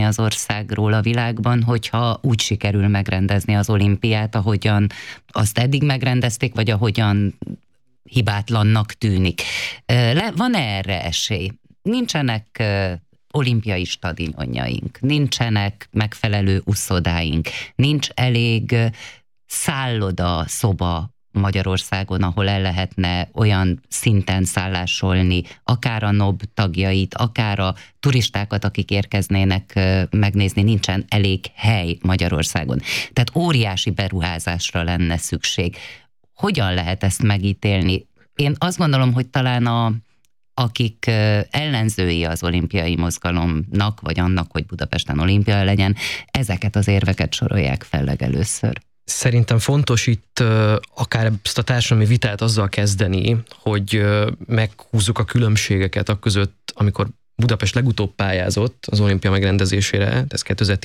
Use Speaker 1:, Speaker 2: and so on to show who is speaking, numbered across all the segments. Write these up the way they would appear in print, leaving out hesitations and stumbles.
Speaker 1: az országról a világban, hogyha úgy sikerül megrendezni az olimpiát, ahogyan azt eddig megrendezték, vagy ahogyan hibátlannak tűnik. Van erre esély? Nincsenek olimpiai stadionjaink, nincsenek megfelelő uszodáink, nincs elég szálloda, szoba Magyarországon, ahol el lehetne olyan szinten szállásolni, akár a NOB tagjait, akár a turistákat, akik érkeznének megnézni, nincsen elég hely Magyarországon. Tehát óriási beruházásra lenne szükség. Hogyan lehet ezt megítélni? Én azt gondolom, hogy talán akik ellenzői az olimpiai mozgalomnak, vagy annak, hogy Budapesten olimpia legyen, ezeket az érveket sorolják fel legelőször.
Speaker 2: Szerintem fontos itt akár ezt a társadalmi vitát azzal kezdeni, hogy meghúzzuk a különbségeket akközött, amikor Budapest legutóbb pályázott az olimpia megrendezésére, ez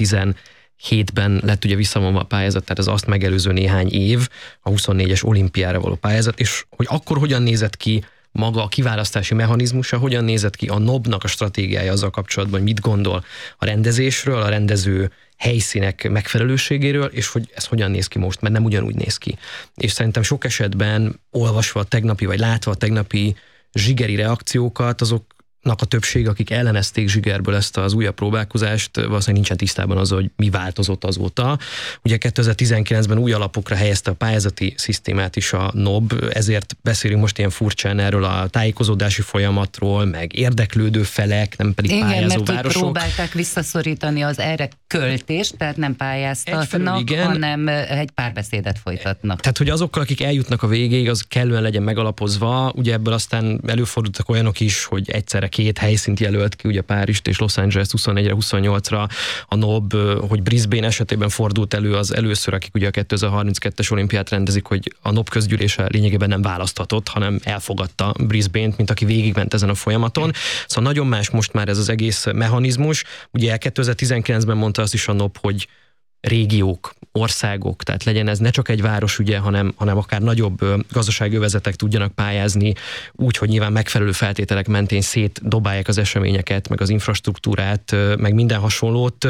Speaker 2: 2017-ben lett ugye visszavonva a pályázat, tehát az azt megelőző néhány év, a 24-es olimpiára való pályázat, és hogy akkor hogyan nézett ki maga a kiválasztási mechanizmusa, hogyan nézett ki a NOB-nak a stratégiája azzal kapcsolatban, hogy mit gondol a rendezésről, a rendező helyszínek megfelelőségéről, és hogy ez hogyan néz ki most, mert nem ugyanúgy néz ki. És szerintem sok esetben olvasva a tegnapi, vagy látva a tegnapi zsigeri reakciókat, azoknak a többség, akik ellenezték zsigerből ezt az újabb próbálkozást, valószínűleg nincsen tisztában azzal, hogy mi változott azóta. Ugye 2019-ben új alapokra helyezte a pályázati szisztémát is a NOB, ezért beszélünk most ilyen furcsán erről a tájékozódási folyamatról, meg érdeklődő felek, nem pedig pályázó városok. Igen, mert
Speaker 1: próbálták visszaszorítani az erre költést, tehát nem pályáztatnak, hanem egy párbeszédet folytatnak.
Speaker 2: Tehát, hogy azokkal, akik eljutnak a végéig, az kellően legyen megalapozva. Ugye ebből aztán előfordultak olyanok is, hogy egyszerre két helyszínt jelölt ki, ugye Párizst és Los Angeles 24-re, 28-ra a NOB, hogy Brisbane esetében fordult elő az először, akik ugye a 2032-es olimpiát rendezik, hogy a NOB közgyűlése lényegében nem választhatott, hanem elfogadta Brisbane-t, mint aki végigment ezen a folyamaton. Szóval nagyon más most már ez az egész mechanizmus. Ugye 2019-ben mondta azt is a NOB, hogy régiók, országok, tehát legyen ez ne csak egy város ügye, hanem akár nagyobb gazdasági övezetek tudjanak pályázni, úgy, hogy nyilván megfelelő feltételek mentén szétdobálják az eseményeket, meg az infrastruktúrát, meg minden hasonlót.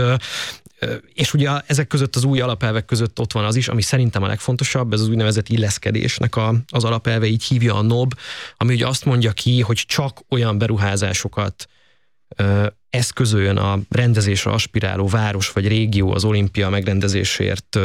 Speaker 2: És ugye ezek között, az új alapelvek között ott van az is, ami szerintem a legfontosabb, ez az úgynevezett illeszkedésnek az alapelve, így hívja a NOB, ami ugye azt mondja ki, hogy csak olyan beruházásokat eszközöljön a rendezésre aspiráló város vagy régió az olimpia megrendezésért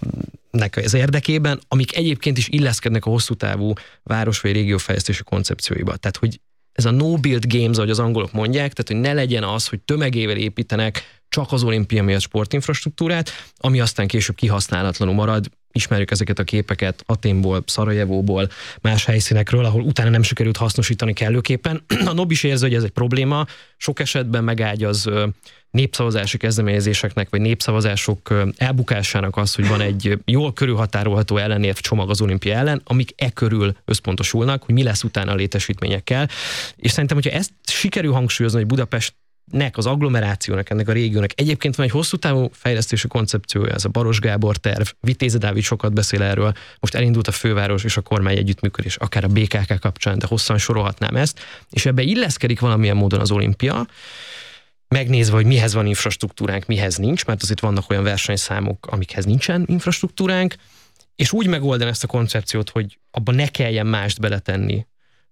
Speaker 2: az érdekében, amik egyébként is illeszkednek a hosszú távú város vagy régiófejlesztési koncepcióiba. Tehát, hogy ez a no build games, ahogy az angolok mondják, tehát, hogy ne legyen az, hogy tömegével építenek csak az olimpia miatt sportinfrastruktúrát, ami aztán később kihasználatlanul marad. Ismerjük ezeket a képeket Athénból, Szarajevóból, más helyszínekről, ahol utána nem sikerült hasznosítani kellőképpen. A NOB is érzi, hogy ez egy probléma, sok esetben megágyaz népszavazási kezdeményezéseknek, vagy népszavazások elbukásának az, hogy van egy jól körülhatárolható ellenérv csomag az olimpia ellen, amik körül összpontosulnak, hogy mi lesz utána a létesítményekkel. És szerintem, hogyha ezt sikerül hangsúlyozni, hogy Budapest az agglomerációnak, ennek a régiónak egyébként van egy hosszú távú fejlesztési koncepciója, ez a Baros Gábor terv, Vitéze Dávid sokat beszél erről, most elindult a főváros és a kormány együttműködés, akár a BKK kapcsán, de hosszan sorolhatnám ezt, és ebbe illeszkedik valamilyen módon az olimpia, megnézve, hogy mihez van infrastruktúránk, mihez nincs, mert azért vannak olyan versenyszámok, amikhez nincsen infrastruktúránk, és úgy megoldani ezt a koncepciót, hogy abban ne kelljen mást beletenni,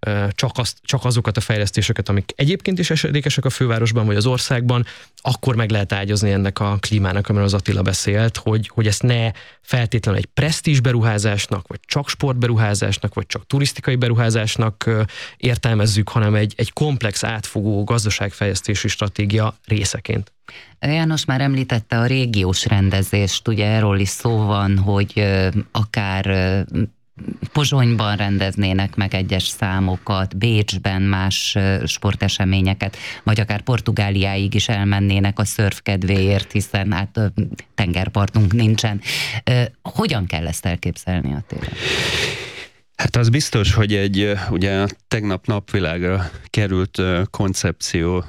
Speaker 2: csak azokat a fejlesztéseket, amik egyébként is esedékesek a fővárosban vagy az országban, akkor meg lehet ágyazni ennek a klímának, amiről az Attila beszélt, hogy ezt ne feltétlenül egy presztízs beruházásnak, vagy csak sportberuházásnak, vagy csak turisztikai beruházásnak értelmezzük, hanem egy komplex, átfogó gazdaságfejlesztési stratégia részeként.
Speaker 1: János már említette a régiós rendezést, ugye erről is szó van, hogy akár Pozsonyban rendeznének meg egyes számokat, Bécsben más sporteseményeket, vagy akár Portugáliáig is elmennének a szörf kedvéért, hiszen hát tengerpartunk nincsen. Hogyan kell ezt elképzelni a téren?
Speaker 3: Hát az biztos, hogy ugye tegnap napvilágra került koncepció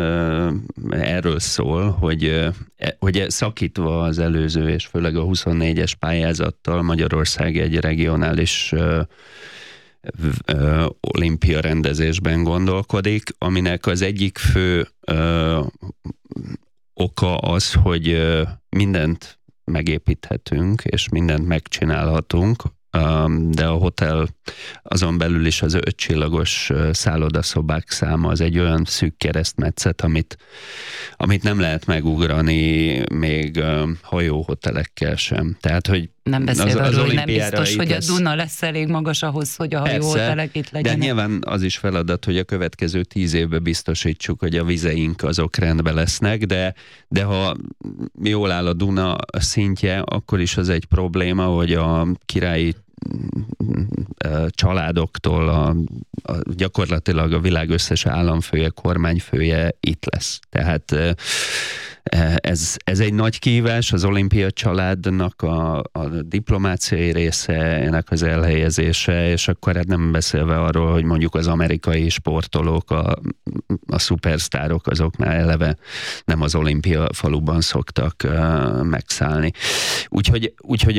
Speaker 3: erről szól, hogy szakítva az előző és főleg a 24-es pályázattal Magyarország egy regionális olimpia rendezésben gondolkodik, aminek az egyik fő oka az, hogy mindent megépíthetünk, és mindent megcsinálhatunk, de a hotel azon belül is az 5 csillagos szállodaszobák száma az egy olyan szűk keresztmetszet, amit nem lehet megugrani még hajóhotelekkel sem. Tehát, hogy
Speaker 1: nem beszélve arról, hogy nem biztos, hogy a Duna lesz elég magas ahhoz, hogy a hajóhotelek itt legyenek.
Speaker 3: De nyilván az is feladat, hogy a következő 10 évben biztosítsuk, hogy a vizeink azok rendben lesznek, de ha jól áll a Duna szintje, akkor is az egy probléma, hogy a királyi családoktól gyakorlatilag a világ összes államfője, kormányfője itt lesz. Tehát ez egy nagy kihívás, az olimpia családnak a diplomáciai része, ennek az elhelyezése, és akkor hát nem beszélve arról, hogy mondjuk az amerikai sportolók, a szupersztárok, azoknál eleve nem az olimpia faluban szoktak megszállni. Úgyhogy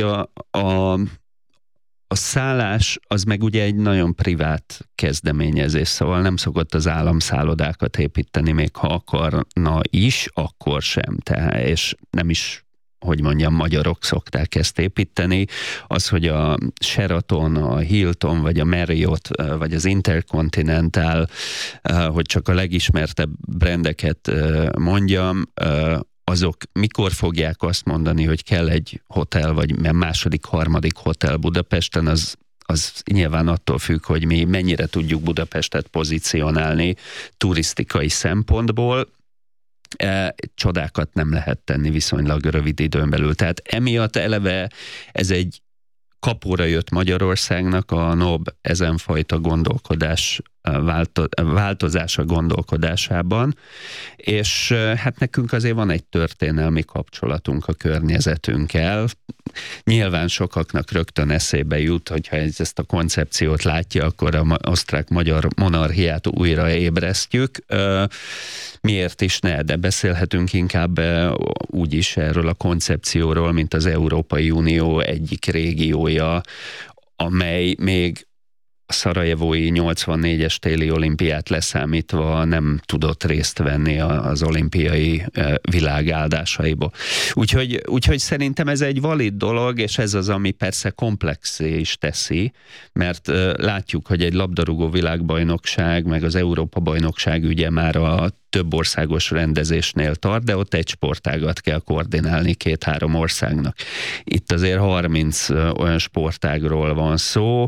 Speaker 3: a szállás az meg ugye egy nagyon privát kezdeményezés, szóval nem szokott az állam szállodákat építeni, még ha akarna is, akkor sem. Tehát, és nem is, hogy mondjam, magyarok szokták ezt építeni. Az, hogy a Sheraton, a Hilton, vagy a Marriott, vagy az Intercontinental, hogy csak a legismertebb brandeket mondjam, azok mikor fogják azt mondani, hogy kell egy hotel, vagy második, harmadik hotel Budapesten, az nyilván attól függ, hogy mi mennyire tudjuk Budapestet pozícionálni turisztikai szempontból. Csodákat nem lehet tenni viszonylag rövid időn belül. Tehát emiatt eleve ez egy kapóra jött Magyarországnak a NOB ezenfajta gondolkodás változása gondolkodásában, és hát nekünk azért van egy történelmi kapcsolatunk a környezetünkkel. Nyilván sokaknak rögtön eszébe jut, hogyha ezt a koncepciót látja, akkor az osztrák-magyar monarchiát újra ébresztjük. Miért is ne, de beszélhetünk inkább úgy is erről a koncepcióról, mint az Európai Unió egyik régiója, amely még a szarajevói 84-es téli olimpiát leszámítva nem tudott részt venni az olimpiai világ áldásaiból. Úgyhogy szerintem ez egy valid dolog, és ez az, ami persze komplexé is teszi, mert látjuk, hogy egy labdarúgó világbajnokság, meg az Európa-bajnokság ugye már a több országos rendezésnél tart, de ott egy sportágat kell koordinálni 2-3 országnak. Itt azért 30 olyan sportágról van szó,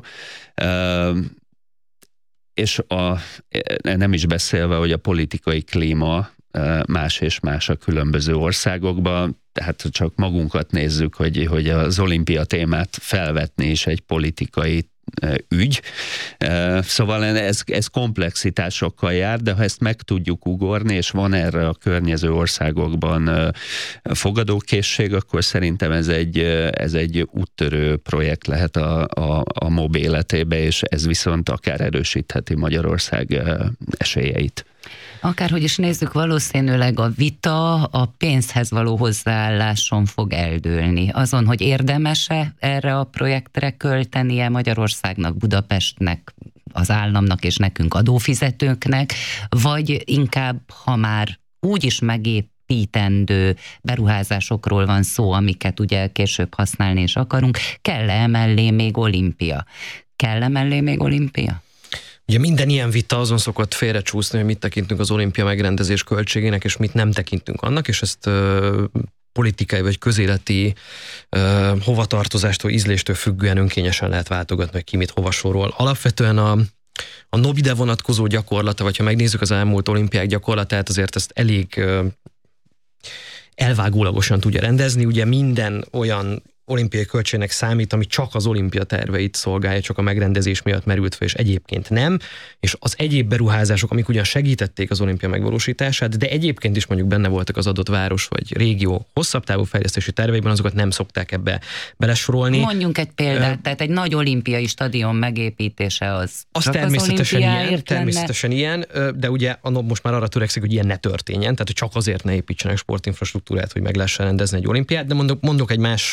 Speaker 3: és nem is beszélve, hogy a politikai klíma más és más a különböző országokban, tehát csak magunkat nézzük, hogy az olimpia témát felvetni is egy politikai ügy. Szóval ez komplexitásokkal jár, de ha ezt meg tudjuk ugorni, és van erre a környező országokban fogadókészség, akkor szerintem ez egy úttörő projekt lehet a MOB életébe, és ez viszont akár erősítheti Magyarország esélyeit.
Speaker 1: Akárhogy is nézzük, valószínűleg a vita a pénzhez való hozzáálláson fog eldőlni. Azon, hogy érdemes-e erre a projektre költenie Magyarországnak, Budapestnek, az államnak és nekünk adófizetőknek, vagy inkább, ha már úgy is megépítendő beruházásokról van szó, amiket ugye később használni is akarunk, kell-e emellé még olimpia? Kell-e mellé még olimpia?
Speaker 2: Ugye minden ilyen vita azon szokott félrecsúszni, hogy mit tekintünk az olimpia megrendezés költségének, és mit nem tekintünk annak, és ezt politikai vagy közéleti hovatartozástól, ízléstől függően önkényesen lehet váltogatni, hogy ki mit hova sorol. Alapvetően a NOB ide vonatkozó gyakorlata, vagy ha megnézzük az elmúlt olimpiák gyakorlatát, azért ezt elég elvágólagosan tudja rendezni. Ugye minden olyan olimpiai költségnek számít, ami csak az olimpia terveit szolgálja, csak a megrendezés miatt merült fel, és egyébként nem. És az egyéb beruházások, amik ugyan segítették az olimpia megvalósítását, de egyébként is mondjuk benne voltak az adott város vagy régió hosszabb távú fejlesztési terveiben, azokat nem szokták ebbe belesorolni.
Speaker 1: Mondjunk egy példát, tehát egy nagy olimpiai stadion megépítése az
Speaker 2: természetesen ilyen, de ugye a NOB most már arra törekszik, hogy ilyen ne történjen, tehát hogy csak azért ne építsenek sportinfrastruktúrát, hogy meg lehessen rendezni egy olimpiát, de mondok egy más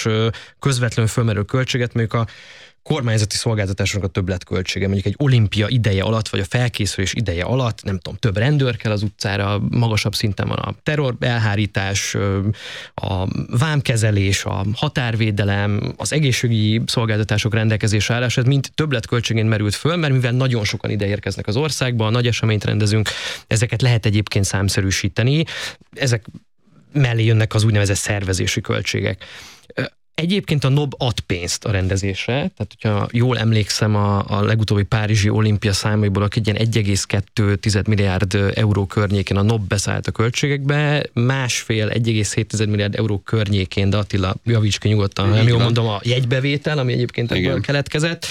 Speaker 2: közvetlenül fölmerülő költséget, mondjuk a kormányzati szolgáltatásoknak a többletköltsége, mondjuk egy olimpia ideje alatt, vagy a felkészülés ideje alatt, nem tudom, több rendőr kell az utcára, magasabb szinten van a terror elhárítás, a vámkezelés, a határvédelem, az egészségügyi szolgáltatások rendelkezésre állás, ez mind többletköltségén merült föl, mert mivel nagyon sokan ide érkeznek az országba, nagy eseményt rendezünk, ezeket lehet egyébként számszerűsíteni, ezek mellé jönnek az úgynevezett szervezési költségek. Egyébként a NOB ad pénzt a rendezésre, tehát hogyha jól emlékszem a legutóbbi párizsi olimpia számaiból, akik ilyen 1,2 milliárd euró környékén a NOB beszállt a költségekbe, 1,7 milliárd euró környékén, de Attila, javíts ki nyugodtan, nem jól mondom, a jegybevétel, ami egyébként ebből keletkezett.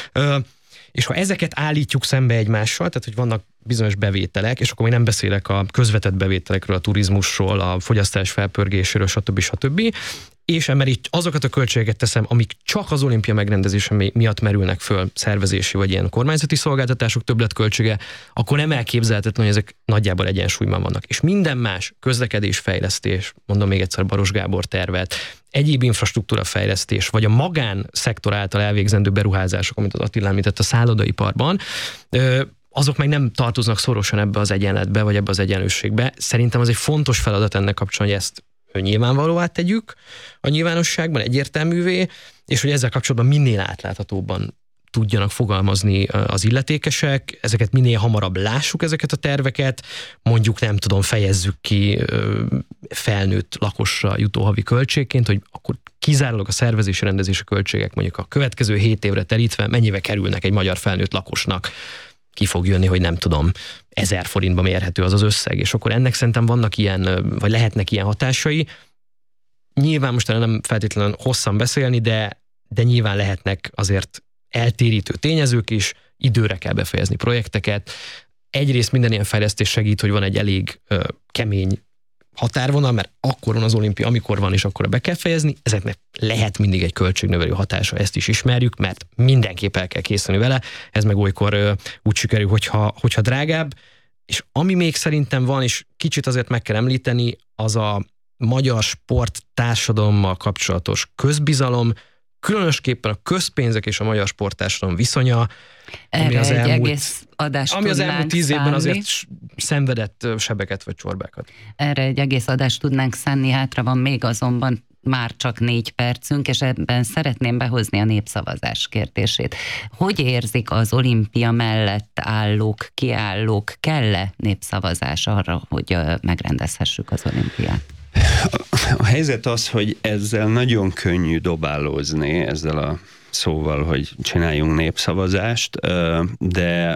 Speaker 2: És ha ezeket állítjuk szembe egymással, tehát hogy vannak bizonyos bevételek, és akkor még nem beszélek a közvetett bevételekről, a turizmusról, a fogyasztás felpörgéséről, stb. És emellett azokat a költségeket teszem, amik csak az olimpia megrendezése miatt merülnek föl, szervezési vagy ilyen kormányzati szolgáltatások többletköltsége, akkor nem elképzelhetetlen, hogy ezek nagyjából egyensúlyban vannak. És minden más, közlekedésfejlesztés, mondom még egyszer Baros Gábor tervet, egyéb infrastruktúra fejlesztés, vagy a magánszektor által elvégzendő beruházások, amit az Attila említett a szállodaiparban, azok meg nem tartoznak szorosan ebbe az egyenletbe, vagy ebbe az egyenlőségbe. Szerintem az egy fontos feladat ennek kapcsolatban, hogy ezt nyilvánvalóvá tegyük a nyilvánosságban, egyértelművé, és hogy ezzel kapcsolatban minél átláthatóbban tudjanak fogalmazni az illetékesek, ezeket minél hamarabb lássuk, ezeket a terveket, mondjuk nem tudom, fejezzük ki felnőtt lakosra jutó havi költségként, hogy akkor kizárólag a szervezési rendezési költségek mondjuk a következő 7 évre terítve mennyibe kerülnek egy magyar felnőtt lakosnak. Ki fog jönni, hogy nem tudom, 1000 forintba mérhető az összeg, és akkor ennek szerintem vannak ilyen, vagy lehetnek ilyen hatásai. Nyilván most nem feltétlenül hosszan beszélni, de nyilván lehetnek azért eltérítő tényezők is, időre kell befejezni projekteket. Egyrészt minden ilyen fejlesztés segít, hogy van egy elég kemény határvonal, mert akkor van az olimpia, amikor van, és akkor be kell fejezni. Ezeknek lehet mindig egy költségnövelő hatása, ezt is ismerjük, mert mindenképp el kell készülni vele, ez meg olykor úgy sikerül, hogyha drágább. És ami még szerintem van, és kicsit azért meg kell említeni, az a magyar sport társadalommal kapcsolatos közbizalom, különösképpen a közpénzek és a magyar sporttársadalom viszonya, ami az elmúlt 10 évben azért szenvedett sebeket vagy csorbákat.
Speaker 1: Erre egy egész adást tudnánk szánni, hátra van még azonban már csak 4 percünk, és ebben szeretném behozni a népszavazás kérdését. Hogy érzik az olimpia mellett állók, kiállók, kell-e népszavazás arra, hogy megrendezhessük az olimpiát?
Speaker 3: A helyzet az, hogy ezzel nagyon könnyű dobálózni, ezzel a szóval, hogy csináljunk népszavazást, de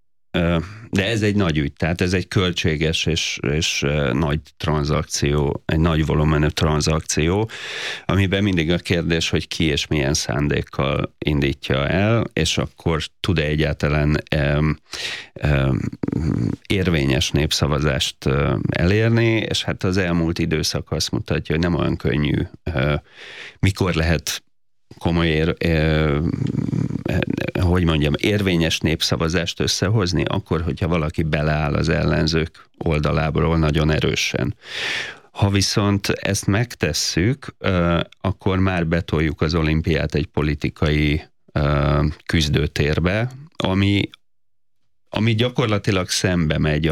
Speaker 3: ez egy nagy ügy, tehát ez egy költséges és nagy tranzakció, egy nagy volumenű tranzakció, amiben mindig a kérdés, hogy ki és milyen szándékkal indítja el, és akkor tud-e egyáltalán érvényes népszavazást elérni, és hát az elmúlt időszak azt mutatja, hogy nem olyan könnyű, mikor lehet komoly érvényes népszavazást összehozni, akkor, hogyha valaki beleáll az ellenzők oldalából nagyon erősen. Ha viszont ezt megtesszük, akkor már betoljuk az olimpiát egy politikai küzdőtérbe, ami gyakorlatilag szembe megy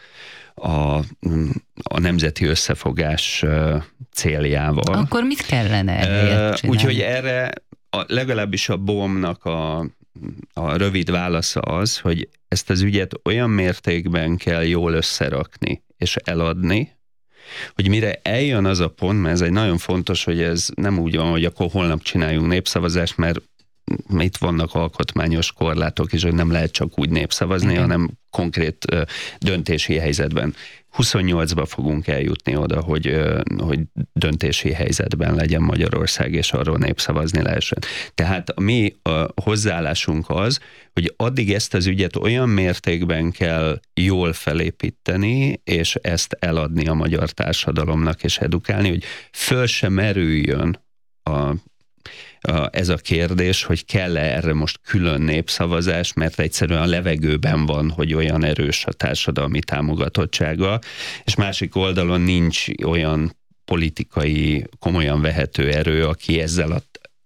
Speaker 3: a nemzeti összefogás céljával.
Speaker 1: Akkor mit kellene csinálni?
Speaker 3: Úgyhogy erre legalábbis a BOM-nak a rövid válasza az, hogy ezt az ügyet olyan mértékben kell jól összerakni és eladni, hogy mire eljön az a pont, mert ez egy nagyon fontos, hogy ez nem úgy van, hogy akkor holnap csináljunk népszavazást, mert itt vannak alkotmányos korlátok is, hogy nem lehet csak úgy népszavazni, hanem konkrét döntési helyzetben. 28-ba fogunk eljutni oda, hogy döntési helyzetben legyen Magyarország, és arról népszavazni lehessen. Tehát a mi hozzáállásunk az, hogy addig ezt az ügyet olyan mértékben kell jól felépíteni, és ezt eladni a magyar társadalomnak, és edukálni, hogy föl sem merüljön ez a kérdés, hogy kell-e erre most külön népszavazás, mert egyszerűen a levegőben van, hogy olyan erős a társadalmi támogatottsága, és másik oldalon nincs olyan politikai, komolyan vehető erő, aki ezzel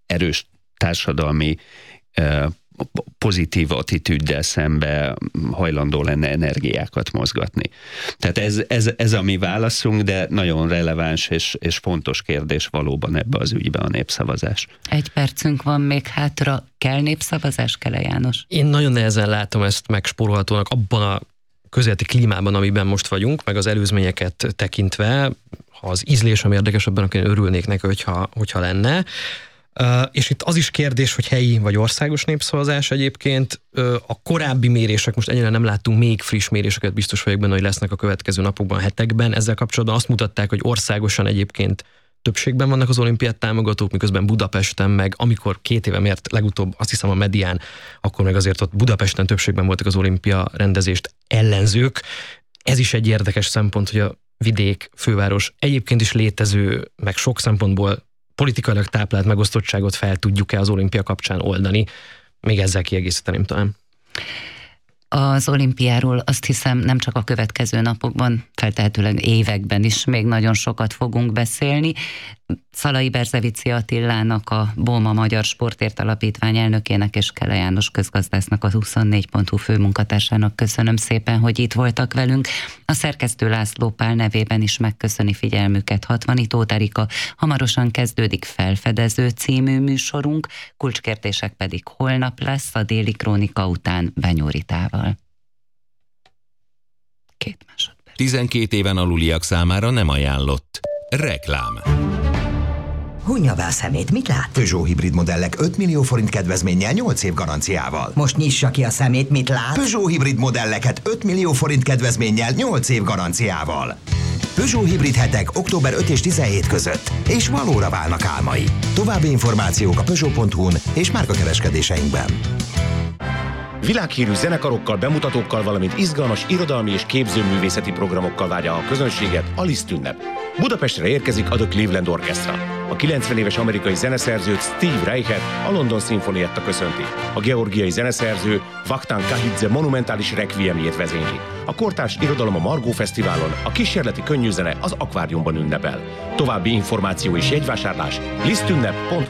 Speaker 3: erős társadalmi pozitív attitűddel szembe hajlandó lenne energiákat mozgatni. Tehát ez a mi válaszunk, de nagyon releváns és fontos kérdés valóban ebbe az ügybe a népszavazás.
Speaker 1: 1 percünk van még hátra. Kell népszavazás, Kele János?
Speaker 2: Én nagyon nehezen látom ezt megspórolhatónak abban a közéleti klímában, amiben most vagyunk, meg az előzményeket tekintve. Ha az ízlés, ami érdekesebben, akkor örülnék neki, hogyha lenne. És itt az is kérdés, hogy helyi vagy országos népszavazás egyébként. A korábbi mérések, most ennyire nem láttunk még friss méréseket, biztos vagyok benne, hogy lesznek a következő napokban, hetekben. Ezzel kapcsolatban azt mutatták, hogy országosan egyébként többségben vannak az olimpiát támogatók, miközben Budapesten meg, amikor 2 éve mért legutóbb, azt hiszem a medián, akkor meg azért ott Budapesten többségben voltak az olimpia rendezést ellenzők. Ez is egy érdekes szempont, hogy a vidék, főváros egyébként is létező, meg sok szempontból politikailag táplált megosztottságot fel tudjuk-e az olimpia kapcsán oldani. Még ezzel kiegészíteném talán.
Speaker 1: Az olimpiáról azt hiszem nem csak a következő napokban, feltehetőleg években is még nagyon sokat fogunk beszélni. Szalai Berzevici Attilának, a BOMA Magyar Sportért Alapítvány elnökének és Kele János közgazdásznak, a 24.hu főmunkatársának köszönöm szépen, hogy itt voltak velünk. A szerkesztő László Pál nevében is megköszöni figyelmüket Hatvani Tóth Erika. Hamarosan kezdődik Felfedező című műsorunk, kulcskérdések pedig holnap lesz a Déli Krónika után Benyó Ritával. 2 másodperc.
Speaker 4: 12 éven aluliak számára nem ajánlott. Reklám.
Speaker 5: Hunja be a szemét, mit lát?
Speaker 6: Peugeot hibrid modellek 5 millió forint kedvezménnyel 8 év garanciával.
Speaker 5: Most nyissa ki a szemét, mit lát?
Speaker 6: Peugeot hibrid modelleket 5 millió forint kedvezménnyel 8 év garanciával. Peugeot hibrid hetek október 5 és 17 között, és valóra válnak álmai. További információk a Peugeot.hu-n és márkakereskedéseinkben.
Speaker 7: Világhírű zenekarokkal, bemutatókkal, valamint izgalmas irodalmi és képzőművészeti programokkal várja a közönséget a Liszt ünnep. Budapestre érkezik a The Cleveland Orchestra. A 90 éves amerikai zeneszerzőt, Steve Reichert a London Szimfonietta köszönti. A georgiai zeneszerző Vakhtang Kahidze monumentális requiemjét vezényli. A kortárs irodalom a Margó Fesztiválon, a kísérleti könnyűzene az Akváriumban ünnepel. További információ és jegyvásárlás lisztünnep.hu.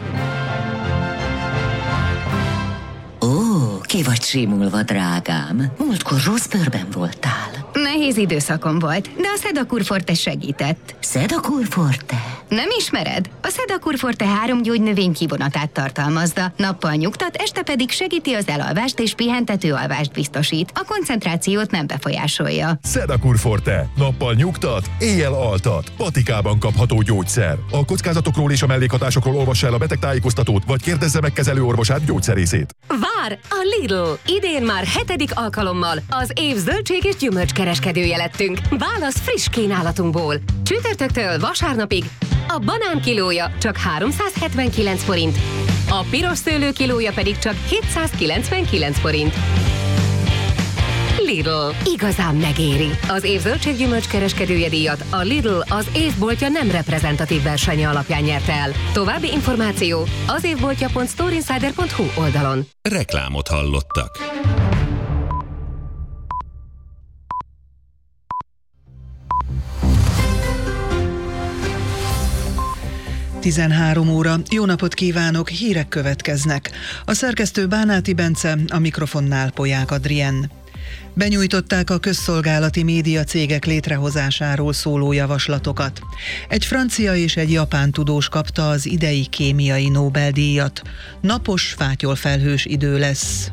Speaker 8: Ki vagy simulva, drágám? Múltkor rossz bőrben voltál.
Speaker 9: Nehéz időszakom volt, de a Sedakur Forte segített.
Speaker 8: Sedakur Forte?
Speaker 9: Nem ismered? A Sedakur Forte 3 gyógynövény kivonatát tartalmazza. Nappal nyugtat, este pedig segíti az elalvást és pihentető alvást biztosít. A koncentrációt nem befolyásolja.
Speaker 10: Sedakur Forte. Nappal nyugtat, éjjel altat. Patikában kapható gyógyszer. A kockázatokról és a mellékhatásokról olvassa el a betegtájékoztatót, vagy kérdezze meg kezelőorvosát, gyógyszerészét.
Speaker 11: Vár! A Lidl! Idén már 7. alkalommal az év zöldség és gyümölcskereskedője lettünk. Válasz friss kínálatunkból. Csütörtöktől vasárnapig a banán kilója csak 379 forint, a piros szőlő kilója pedig csak 799 forint. Lidl. Igazán megéri. Az év zöldséggyümölcskereskedője díjat a Lidl az évboltja nem reprezentatív versenye alapján nyerte el. További információ az évboltja.storeinsider.hu oldalon.
Speaker 4: Reklámot hallottak.
Speaker 12: Tizenhárom óra. Jó napot kívánok, hírek következnek. A szerkesztő Bánáti Bence, a mikrofonnál Polyák Adrien. Benyújtották a közszolgálati média cégek létrehozásáról szóló javaslatokat. Egy francia és egy japán tudós kapta az idei kémiai Nobel-díjat. Napos, fátyolfelhős idő lesz.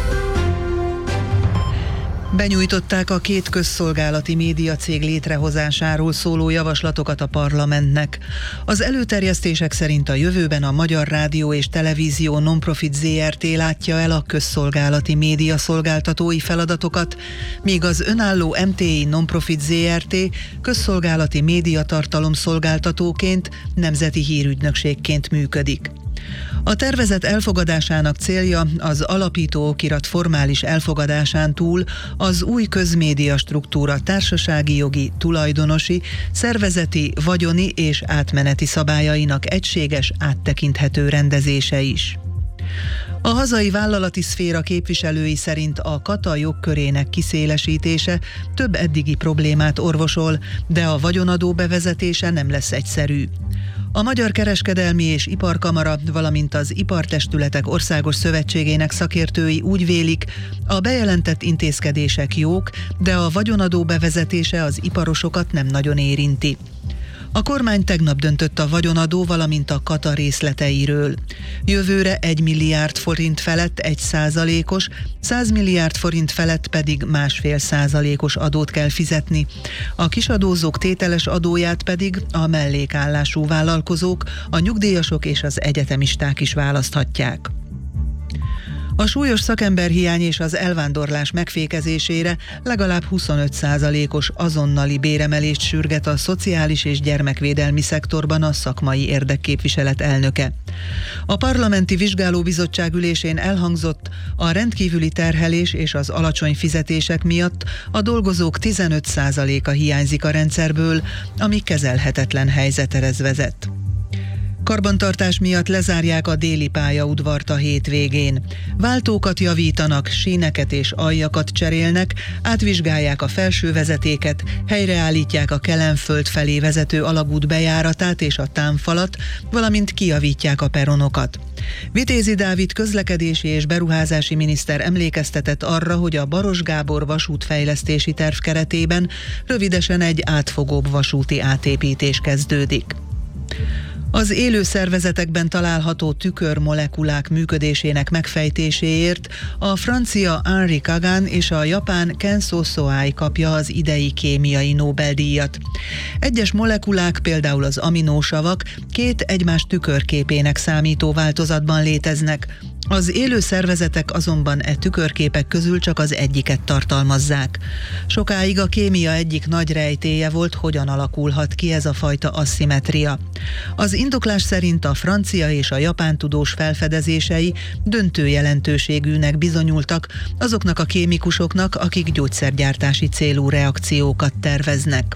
Speaker 12: Benyújtották a 2 közszolgálati médiacég létrehozásáról szóló javaslatokat a parlamentnek. Az előterjesztések szerint a jövőben a Magyar Rádió és Televízió Nonprofit Zrt. Látja el a közszolgálati média szolgáltatói feladatokat, míg az önálló MTI Nonprofit Zrt. Közszolgálati médiatartalom szolgáltatóként, nemzeti hírügynökségként működik. A tervezet elfogadásának célja az alapító okirat formális elfogadásán túl az új közmédia struktúra társasági jogi, tulajdonosi, szervezeti, vagyoni és átmeneti szabályainak egységes, áttekinthető rendezése is. A hazai vállalati szféra képviselői szerint a kata jogkörének kiszélesítése több eddigi problémát orvosol, de a vagyonadó bevezetése nem lesz egyszerű. A Magyar Kereskedelmi és Iparkamara, valamint az Ipartestületek Országos Szövetségének szakértői úgy vélik, a bejelentett intézkedések jók, de a vagyonadó bevezetése az iparosokat nem nagyon érinti. A kormány tegnap döntött a vagyonadó, valamint a kata részleteiről. Jövőre 1 milliárd forint felett 1%-os, 100 milliárd forint felett pedig 1,5%-os adót kell fizetni. A kisadózók tételes adóját pedig a mellékállású vállalkozók, a nyugdíjasok és az egyetemisták is választhatják. A súlyos szakemberhiány és az elvándorlás megfékezésére legalább 25%-os azonnali béremelést sürget a szociális és gyermekvédelmi szektorban a szakmai érdekképviselet elnöke. A parlamenti vizsgálóbizottság ülésén elhangzott, a rendkívüli terhelés és az alacsony fizetések miatt a dolgozók 15%-a hiányzik a rendszerből, ami kezelhetetlen helyzetre vezet. Karbantartás miatt lezárják a déli pályaudvart a hétvégén. Váltókat javítanak, síneket és aljakat cserélnek, átvizsgálják a felső vezetéket, helyreállítják a Kelenföld felé vezető alagút bejáratát és a támfalat, valamint kijavítják a peronokat. Vitézi Dávid közlekedési és beruházási miniszter emlékeztetett arra, hogy a Baros Gábor vasútfejlesztési terv keretében rövidesen egy átfogóbb vasúti átépítés kezdődik. Az élő szervezetekben található tükörmolekulák működésének megfejtéséért a francia Henri Kagan és a japán Kenso Soai kapja az idei kémiai Nobel-díjat. Egyes molekulák, például az aminósavak, két egymás tükörképének számító változatban léteznek. Az élő szervezetek azonban e tükörképek közül csak az egyiket tartalmazzák. Sokáig a kémia egyik nagy rejtélye volt, hogyan alakulhat ki ez a fajta asszimetria. Az indoklás szerint a francia és a japán tudós felfedezései döntő jelentőségűnek bizonyultak azoknak a kémikusoknak, akik gyógyszergyártási célú reakciókat terveznek.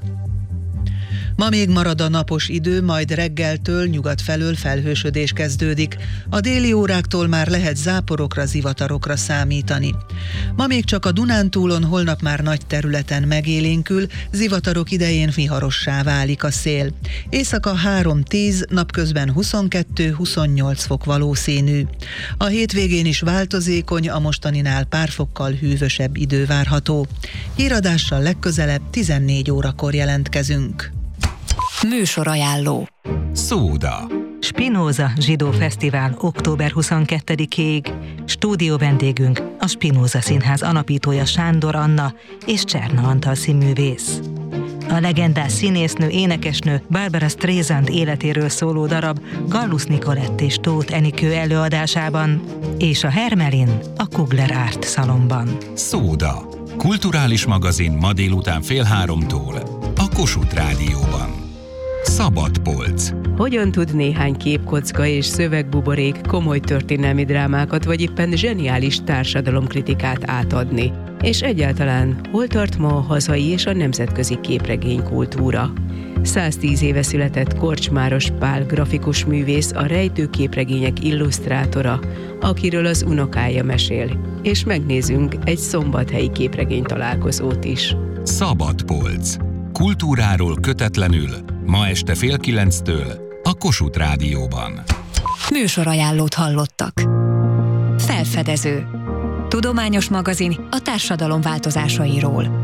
Speaker 12: Ma még marad a napos idő, majd reggeltől nyugat felől felhősödés kezdődik. A déli óráktól már lehet záporokra, zivatarokra számítani. Ma még csak a Dunántúlon, holnap már nagy területen megélénkül, zivatarok idején viharossá válik a szél. Éjszaka 3-10, napközben 22-28 fok valószínű. A hétvégén is változékony, a mostaninál pár fokkal hűvösebb idő várható. Híradással legközelebb 14 órakor jelentkezünk.
Speaker 13: Műsorajánló.
Speaker 4: Szóda.
Speaker 13: Spinoza Zsidó Fesztivál október 22-ig. Stúdió vendégünk a Spinoza Színház alapítója Sándor Anna és Cserna Antal színművész. A legendás színésznő, énekesnő Barbara Streisand életéről szóló darab Gallus Nicolett és Tóth Enikő előadásában, és a Hermelin a Kugler Art Szalonban.
Speaker 4: Szóda. Kulturális magazin ma délután 14:30 a Kossuth Rádióban. Szabad polc.
Speaker 14: Hogyan tud néhány képkocka és szövegbuborék komoly történelmi drámákat vagy éppen zseniális társadalomkritikát átadni? És egyáltalán hol tart ma a hazai és a nemzetközi képregénykultúra? 110 éve született Korcsmáros Pál grafikus művész, a rejtő képregények illusztrátora, akiről az unokája mesél. És megnézünk egy szombathelyi képregény találkozót is.
Speaker 4: Szabad polc. Kultúráról kötetlenül, ma este 8:30 a Kossuth Rádióban.
Speaker 13: Műsorajánlót hallottak. Felfedező. Tudományos magazin a társadalom változásairól.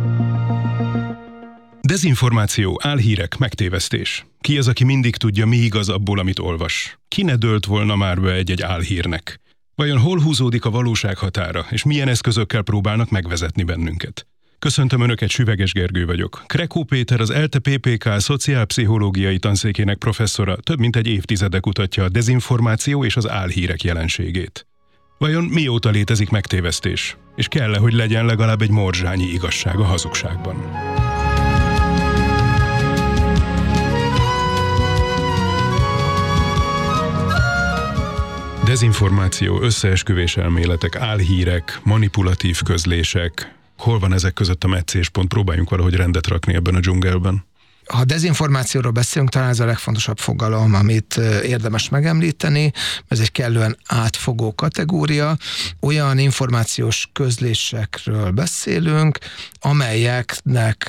Speaker 10: Dezinformáció, álhírek, megtévesztés. Ki az, aki mindig tudja, mi igaz abból, amit olvas? Ki ne dőlt volna már be egy álhírnek? Vajon hol húzódik a valóság határa, és milyen eszközökkel próbálnak megvezetni bennünket? Köszöntöm Önöket, Süveges Gergő vagyok. Krekó Péter, az ELTE PPK szociálpszichológiai tanszékének professzora több mint egy évtizede kutatja a dezinformáció és az álhírek jelenségét. Vajon mióta létezik megtévesztés? És kell-e, hogy legyen legalább egy morzsányi igazság a hazugságban? Dezinformáció, összeesküvés elméletek, álhírek, manipulatív közlések. Hol van ezek között a meccéspont? Próbáljunk valahogy rendet rakni ebben a dzsungelben.
Speaker 15: Ha dezinformációról beszélünk, talán ez a legfontosabb fogalom, amit érdemes megemlíteni. Ez egy kellően átfogó kategória. Olyan információs közlésekről beszélünk, amelyeknek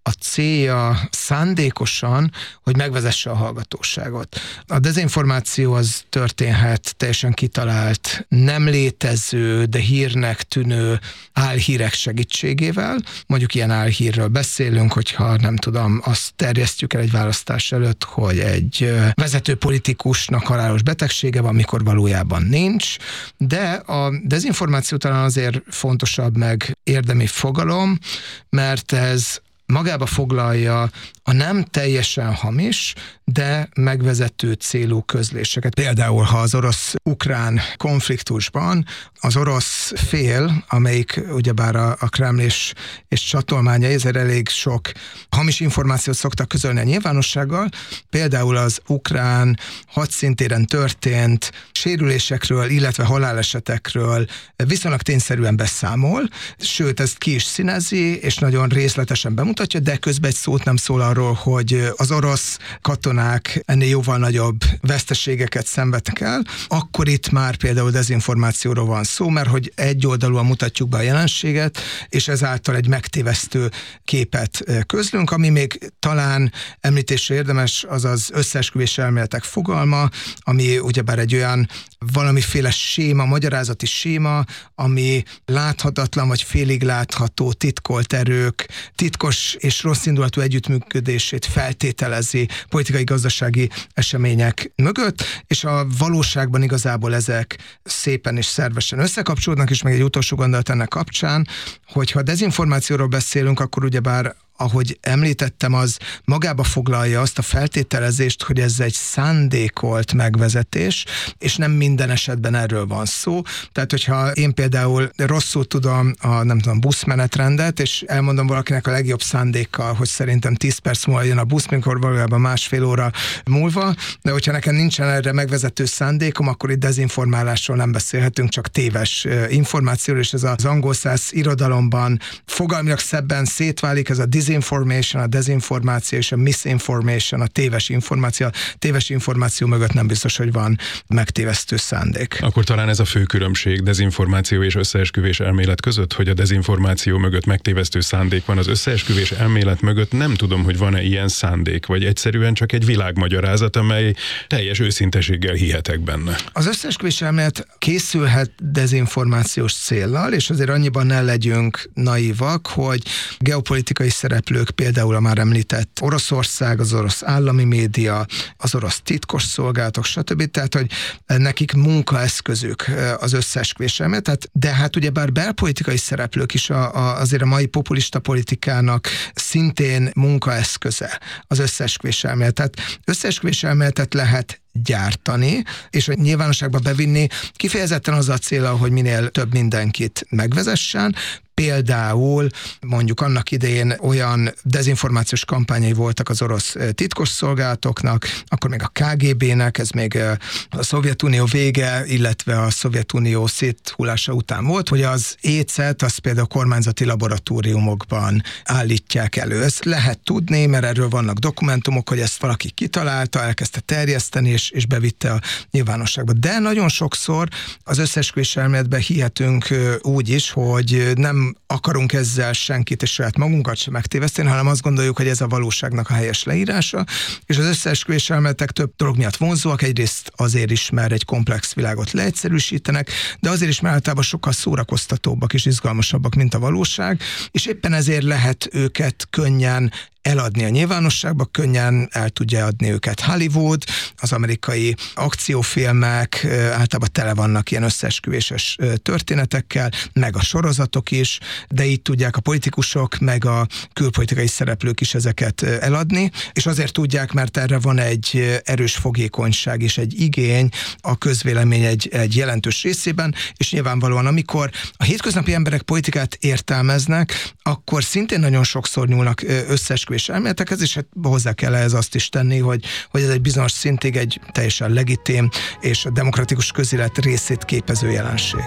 Speaker 15: a célja szándékosan, hogy megvezesse a hallgatóságot. A dezinformáció az történhet teljesen kitalált, nem létező, de hírnek tűnő álhírek segítségével. Mondjuk ilyen álhírről beszélünk, hogyha nem tudom, azt terjesztjük el egy választás előtt, hogy egy vezető politikusnak halálos betegsége van, mikor valójában nincs, de a dezinformáció talán azért fontosabb meg érdemi fogalom, mert ez magába foglalja a nem teljesen hamis, de megvezető célú közléseket. Például, ha az orosz-ukrán konfliktusban az orosz fél, amelyik ugyebár a Kreml és csatolmányai, ezért elég sok hamis információt szoktak közölni a nyilvánossággal, például az ukrán hadszintéren történt sérülésekről, illetve halálesetekről viszonylag tényszerűen beszámol, sőt, ezt ki is színezi, és nagyon részletesen bemutatja, de közben egy szót nem szól arról, hogy az orosz katonák ennél jóval nagyobb veszteségeket szenvedtek el, akkor itt már például dezinformációról van szó, mert hogy egyoldalúan mutatjuk be a jelenséget, és ezáltal egy megtévesztő képet közlünk, ami még talán említésre érdemes, az az összeesküvés elméletek fogalma, ami ugyebár egy olyan valamiféle séma, magyarázati séma, ami láthatatlan vagy félig látható titkolt erők, titkos és rosszindulatú együttműködését feltételezi politikai-gazdasági események mögött, és a valóságban igazából ezek szépen és szervesen összekapcsolódnak, és még egy utolsó gondolat ennek kapcsán, hogyha dezinformációról beszélünk, akkor ugyebár ahogy említettem, az magába foglalja azt a feltételezést, hogy ez egy szándékolt megvezetés, és nem minden esetben erről van szó. Tehát, hogyha én például rosszul tudom a buszmenetrendet, és elmondom valakinek a legjobb szándékkal, hogy szerintem 10 perc múlva jön a busz, mikor valójában másfél óra múlva, de hogyha nekem nincsen erre megvezető szándékom, akkor itt dezinformálásról nem beszélhetünk, csak téves információról, és ez az angol száz irodalomban fogalmilag szebben szétválik, ez a disinformation, a dezinformáció és a misinformation, a téves információ. A téves információ mögött nem biztos, hogy van megtévesztő szándék.
Speaker 10: Akkor talán ez a fő különbség dezinformáció és összeesküvés elmélet között, hogy a dezinformáció mögött megtévesztő szándék van, az összeesküvés elmélet mögött nem tudom, hogy van-e ilyen szándék, vagy egyszerűen csak egy világmagyarázat, amely teljes őszinteséggel hihetek benne.
Speaker 15: Az összeesküvés elmélet készülhet dezinformációs céllal, és azért annyiban ne legyünk naívak, hogy geopolitikai szereplők, például a már említett Oroszország, az orosz állami média, az orosz titkosszolgálatok, stb. Tehát, hogy nekik munkaeszközük az összeesküvés elmélet, de hát ugyebár belpolitikai szereplők is azért a mai populista politikának szintén munkaeszköze az összeesküvés elmélet. Tehát összeesküvés elméletet lehet gyártani, és a nyilvánosságba bevinni kifejezetten az a célra, hogy minél több mindenkit megvezessen. Például mondjuk annak idején olyan dezinformációs kampányai voltak az orosz titkosszolgálatoknak, akkor még a KGB-nek, ez még a Szovjetunió vége, illetve a Szovjetunió széthullása után volt, hogy az écet, azt például kormányzati laboratóriumokban állítják elő. Ezt lehet tudni, mert erről vannak dokumentumok, hogy ezt valaki kitalálta, elkezdte terjeszteni, és bevitte a nyilvánosságba. De nagyon sokszor az összeesküvés elméletben hihetünk úgy is, hogy nem akarunk ezzel senkit és saját magunkat sem megtéveszteni, hanem azt gondoljuk, hogy ez a valóságnak a helyes leírása, és az összeesküvés elméletek több dolog miatt vonzóak, egyrészt azért is, mert egy komplex világot leegyszerűsítenek, de azért is, mert általában sokkal szórakoztatóbbak és izgalmasabbak, mint a valóság, és éppen ezért lehet őket könnyen eladni a nyilvánosságba, könnyen el tudja adni őket Hollywood, az amerikai akciófilmek általában tele vannak ilyen összeesküvéses történetekkel, meg a sorozatok is, de így tudják a politikusok, meg a külpolitikai szereplők is ezeket eladni, és azért tudják, mert erre van egy erős fogékonyság és egy igény a közvélemény egy jelentős részében, és nyilvánvalóan amikor a hétköznapi emberek politikát értelmeznek, akkor szintén nagyon sokszor nyúlnak összeesküvés elméletekhez, és hát hozzá kell ehhez azt is tenni, hogy ez egy bizonyos szintig egy teljesen legitim és a demokratikus közélet részét képező jelenség.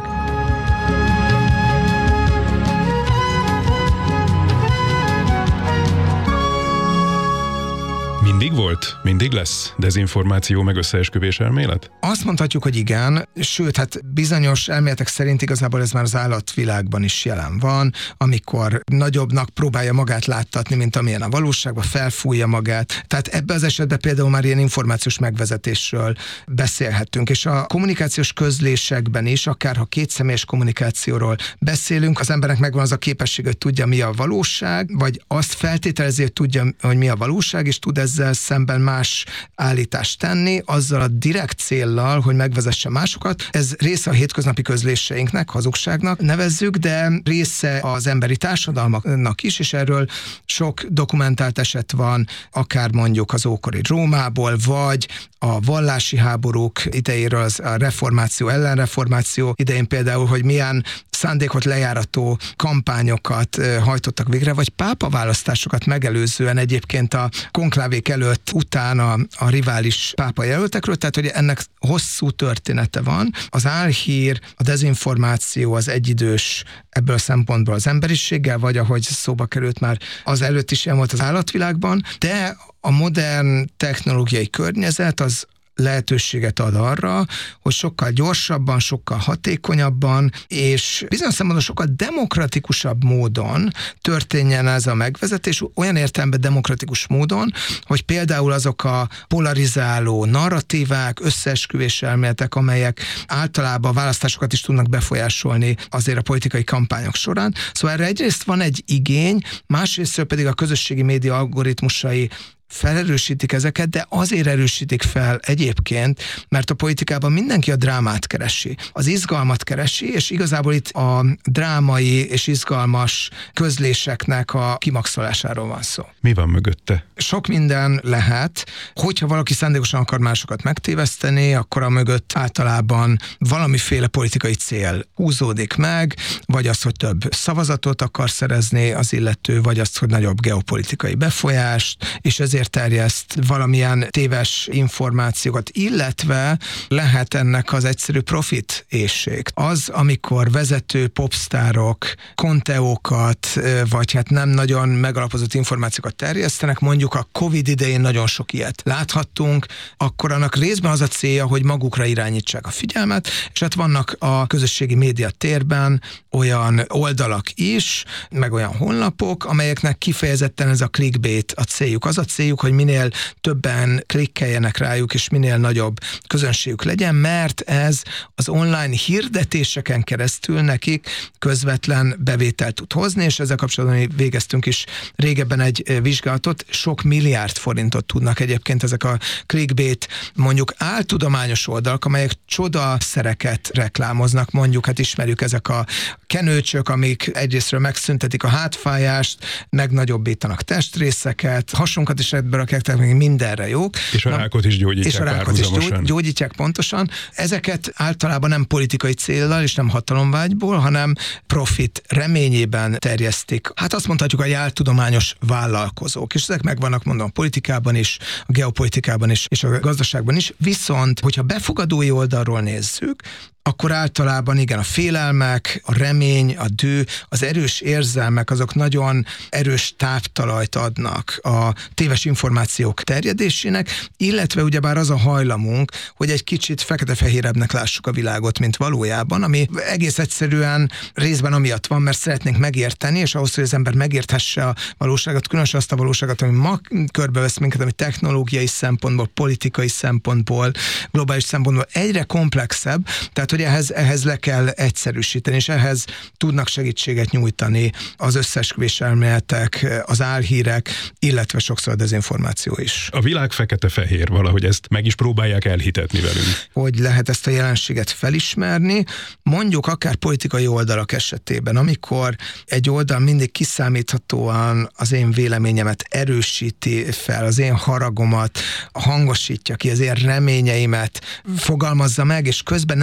Speaker 10: Mindig volt? Mindig lesz dezinformáció meg összeesküvés elmélet?
Speaker 15: Azt mondhatjuk, hogy igen, sőt, hát bizonyos elméletek szerint igazából ez már az állatvilágban is jelen van, amikor nagyobbnak próbálja magát láttatni, mint amilyen a valóságban, felfújja magát. Tehát ebben az esetben például már ilyen információs megvezetésről beszélhetünk, és a kommunikációs közlésekben is, akár ha kétszemélyes kommunikációról beszélünk, az embernek megvan az a képesség, hogy tudja, mi a valóság, vagy azt feltételezi, hogy tudja, hogy mi a valóság, és tud ezzel szemben más állítást tenni, azzal a direkt céllal, hogy megvezesse másokat. Ez része a hétköznapi közléseinknek, hazugságnak nevezzük, de része az emberi társadalmaknak is, és erről sok dokumentált eset van, akár mondjuk az ókori Rómából, vagy a vallási háborúk idejéről, a reformáció, ellenreformáció idején például, hogy milyen szándékot lejárató kampányokat hajtottak végre, vagy pápaválasztásokat megelőzően egyébként a konklávék előtt, utána a rivális pápa jelöltekről, tehát hogy ennek hosszú története van. Az álhír, a dezinformáció az egyidős ebből a szempontból az emberiséggel, vagy ahogy szóba került már, az előtt is ilyen volt az állatvilágban, de a modern technológiai környezet az lehetőséget ad arra, hogy sokkal gyorsabban, sokkal hatékonyabban, és bizonyos szempontból sokkal demokratikusabb módon történjen ez a megvezetés, olyan értelemben demokratikus módon, hogy például azok a polarizáló narratívák, összeesküvés elméletek, amelyek általában a választásokat is tudnak befolyásolni azért a politikai kampányok során. Szóval erre egyrészt van egy igény, másrészt pedig a közösségi média algoritmusai felerősítik ezeket, de azért erősítik fel egyébként, mert a politikában mindenki a drámát keresi, az izgalmat keresi, és igazából itt a drámai és izgalmas közléseknek a kimaxolásáról van szó.
Speaker 10: Mi van mögötte?
Speaker 15: Sok minden lehet, hogyha valaki szándékosan akar másokat megtéveszteni, akkor a mögött általában valamiféle politikai cél húzódik meg, vagy az, hogy több szavazatot akar szerezni az illető, vagy azt, hogy nagyobb geopolitikai befolyást, és ezért terjeszt valamilyen téves információkat, illetve lehet ennek az egyszerű profit éhség. Az, amikor vezető popstárok konteókat, vagy hát nem nagyon megalapozott információkat terjesztenek, mondjuk a Covid idején nagyon sok ilyet láthattunk, akkor annak részben az a célja, hogy magukra irányítsák a figyelmet, és hát vannak a közösségi média térben olyan oldalak is, meg olyan honlapok, amelyeknek kifejezetten ez a clickbait a céljuk. Az a céljuk, hogy minél többen klikkeljenek rájuk, és minél nagyobb közönségük legyen, mert ez az online hirdetéseken keresztül nekik közvetlen bevételt tud hozni, és ezzel kapcsolatban végeztünk is régebben egy vizsgálatot, sok milliárd forintot tudnak egyébként ezek a clickbait, mondjuk áltudományos oldalak, amelyek csodaszereket reklámoznak, mondjuk, hát ismerjük ezek a kenőcsök, amik egyrésztről megszüntetik a hátfájást, megnagyobbítanak testrészeket, hasunkat is berakják, tehát még mindenre jók.
Speaker 10: És a rákot is gyógyítják.
Speaker 15: És a rákot is gyógyítják pontosan. Ezeket általában nem politikai céllal és nem hatalomvágyból, hanem profit reményében terjesztik. Hát azt mondhatjuk, a áltudományos vállalkozók, és ezek megvannak, mondom, a politikában is, a geopolitikában is, és a gazdaságban is. Viszont, hogyha befogadói oldalról nézzük, akkor általában igen, a félelmek, a remény, a dű, az erős érzelmek, azok nagyon erős táptalajt adnak a téves információk terjedésének, illetve ugyebár az a hajlamunk, hogy egy kicsit fekete-fehérebbnek lássuk a világot, mint valójában, ami egész egyszerűen részben amiatt van, mert szeretnénk megérteni, és ahhoz, hogy az ember megérthesse a valóságot, különösen azt a valóságot, ami ma körbevesz minket, ami technológiai szempontból, politikai szempontból, globális szempontból egyre komplexebb, tehát hogy ehhez le kell egyszerűsíteni, és ehhez tudnak segítséget nyújtani az összeesküvés elméletek, az álhírek, illetve sokszor a dezinformáció is.
Speaker 10: A világ fekete-fehér, valahogy ezt meg is próbálják elhitetni velünk.
Speaker 15: Hogy lehet ezt a jelenséget felismerni, mondjuk akár politikai oldalak esetében, amikor egy oldal mindig kiszámíthatóan az én véleményemet erősíti fel, az én haragomat hangosítja ki, az én reményeimet fogalmazza meg, és közben nem bizony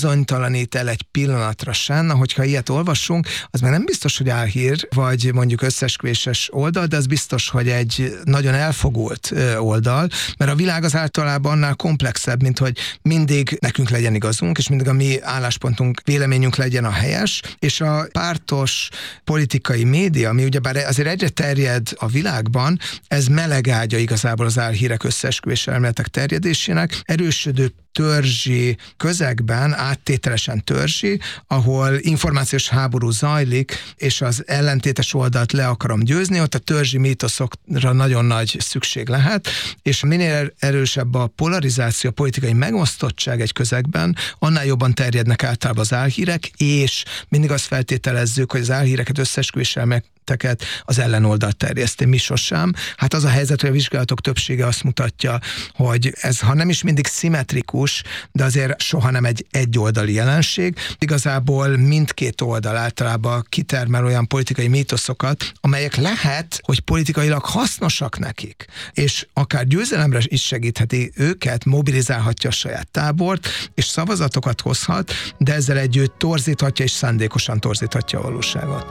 Speaker 15: bizonytalanít el egy pillanatra sem, hogyha ilyet olvassunk, az már nem biztos, hogy álhír, vagy mondjuk összeesküvéses oldal, de az biztos, hogy egy nagyon elfogult oldal, mert a világ az általában annál komplexebb, mint hogy mindig nekünk legyen igazunk, és mindig a mi álláspontunk, véleményünk legyen a helyes, és a pártos politikai média, ami ugyebár azért egyre terjed a világban, ez melegágya igazából az álhírek, összeesküvés elméletek terjedésének, erősödő törzsi közegben, áttételesen törzsi, ahol információs háború zajlik, és az ellentétes oldalt le akarom győzni, ott a törzsi mítoszokra nagyon nagy szükség lehet, és minél erősebb a polarizáció, a politikai megosztottság egy közegben, annál jobban terjednek általában az álhírek, és mindig azt feltételezzük, hogy az álhíreket, összeesküvés elméleteket az ellenoldalt terjeszti, mi sosem. Hát az a helyzet, hogy a vizsgálatok többsége azt mutatja, hogy ez, ha nem is mindig szimmetrikus, de azért soha nem egy egyoldali jelenség. Igazából mindkét oldal általában kitermel olyan politikai mítoszokat, amelyek lehet, hogy politikailag hasznosak nekik, és akár győzelemre is segítheti őket, mobilizálhatja a saját tábort, és szavazatokat hozhat, de ezzel együtt torzíthatja és szándékosan torzíthatja a valóságot.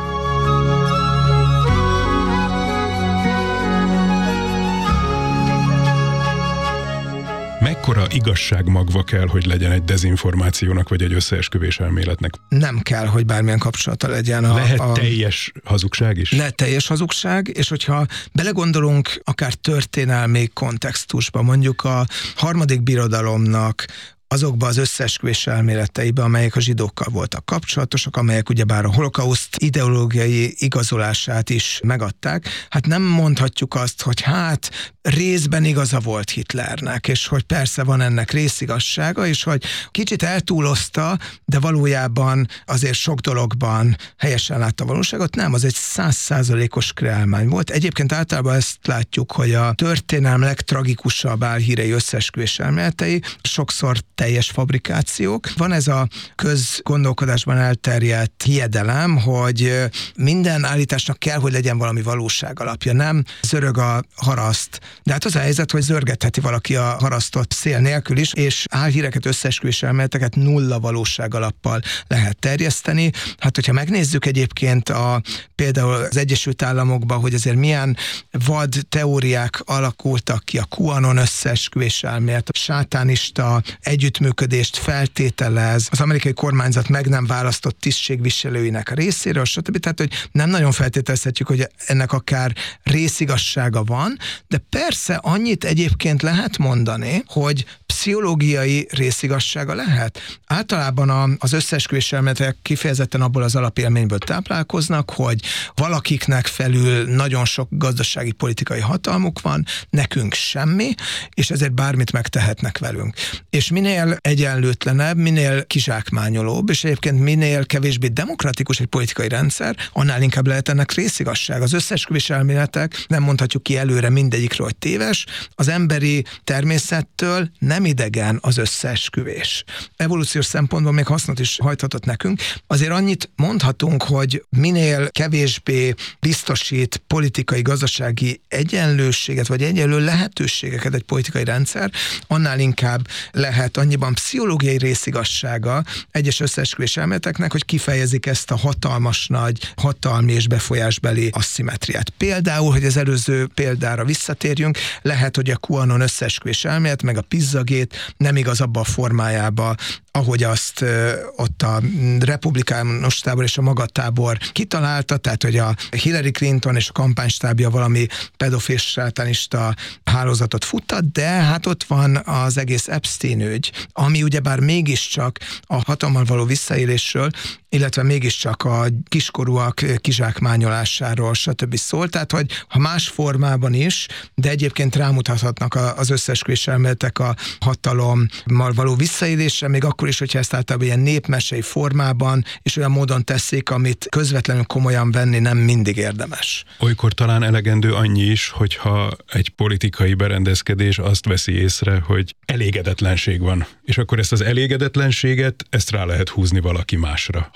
Speaker 10: Mekkora igazságmagva kell, hogy legyen egy dezinformációnak, vagy egy összeesküvés elméletnek?
Speaker 15: Nem kell, hogy bármilyen kapcsolata legyen.
Speaker 10: Lehet teljes hazugság is?
Speaker 15: Lehet teljes hazugság, és hogyha belegondolunk akár történelmi kontextusba, mondjuk a harmadik birodalomnak azokba az összeesküvés elméleteibe, amelyek a zsidókkal voltak kapcsolatosak, amelyek ugyebár a holokauszt ideológiai igazolását is megadták, hát nem mondhatjuk azt, hogy hát részben igaza volt Hitlernek, és hogy persze van ennek részigazsága, és hogy kicsit eltúlozta, de valójában azért sok dologban helyesen látta a valóságot. Nem, az egy 100%-os kreálmány volt. Egyébként általában ezt látjuk, hogy a történelem legtragikusabb álhírei, összeesküvés elméletei sokszor teljes fabrikációk. Van ez a közgondolkodásban elterjedt hiedelem, hogy minden állításnak kell, hogy legyen valami valóság alapja, nem zörög a haraszt. De hát az a helyzet, hogy zörgetheti valaki a harasztot szél nélkül is, és álhíreket, összeesküvés elméleteket nulla valóság alappal lehet terjeszteni. Hát, hogyha megnézzük egyébként például az Egyesült Államokban, hogy azért milyen vad teóriák alakultak ki, a QAnon összeesküvés elmélet, a sátánista együttműködést feltételez, az amerikai kormányzat meg nem választott tisztségviselőinek a részéről, stb. Tehát, hogy nem nagyon feltételezhetjük, hogy ennek akár részigazsága van, de persze annyit egyébként lehet mondani, hogy pszichológiai részigazsága lehet. Általában az összeesküvés elméletek kifejezetten abból az alapélményből táplálkoznak, hogy valakiknek felül nagyon sok gazdasági, politikai hatalmuk van, nekünk semmi, és ezért bármit megtehetnek velünk. És minél egyenlőtlenebb, minél kizsákmányolóbb, és egyébként minél kevésbé demokratikus egy politikai rendszer, annál inkább lehet ennek részigazság. Az összeesküvés elméletek, nem mondhatjuk ki előre mindegyikről, hogy téves, az emberi természettől nem idegen az összeesküvés. Evolúciós szempontból még hasznot is hajthatott nekünk. Azért annyit mondhatunk, hogy minél kevésbé biztosít politikai, gazdasági egyenlőséget, vagy egyenlő lehetőségeket egy politikai rendszer, annál inkább lehet annyiban pszichológiai részigazsága egyes összeesküvés elméleteknek, hogy kifejezik ezt a hatalmas nagy hatalmi és befolyásbeli asszimetriát. Például, hogy az előző példára visszatérjünk, lehet, hogy a QAnon összeesküvés elmélet, meg a pizzagét nem igaz abba a formájába, ahogy azt ott a republikánus tábor és a magatábor kitalálta, tehát hogy a Hillary Clinton és a kampánystábja valami pedofil sátánista hálózatot futtat, de hát ott van az egész Epstein ügy, ami ugyebár mégiscsak a hatalommal való visszaélésről, illetve mégiscsak a kiskorúak kizsákmányolásáról, stb. Szól. Tehát, hogy ha más formában is, de egyébként rámutathatnak az összeesküvés elméletek a hatalommal való visszaélésre, még akkor is, hogyha ezt általában ilyen népmesei formában, és olyan módon teszik, amit közvetlenül komolyan venni nem mindig érdemes.
Speaker 10: Olykor talán elegendő annyi is, hogyha egy politikai berendezkedés azt veszi észre, hogy elégedetlenség van. És akkor ezt az elégedetlenséget, ezt rá lehet húzni valaki másra.